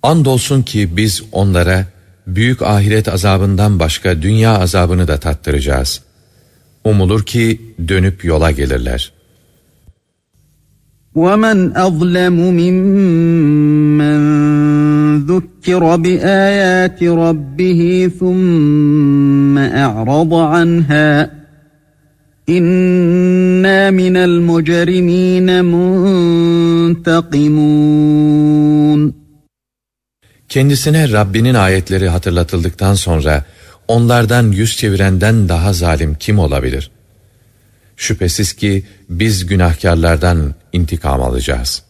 Andolsun ki biz onlara büyük ahiret azabından başka dünya azabını da tattıracağız. Umulur ki dönüp yola gelirler. وَمَنْ أَظْلَمُ مِمَّنْ ذُكِّرَ بِآيَاتِ رَبِّهِ ثُمَّ أَعْرَضَ عَنْهَا إِنَّا مِنَ الْمُجْرِمِينَ مُنْتَقِمُونَ. Kendisine Rabbinin ayetleri hatırlatıldıktan sonra onlardan yüz çevirenden daha zalim kim olabilir? Şüphesiz ki biz günahkarlardan intikam alacağız.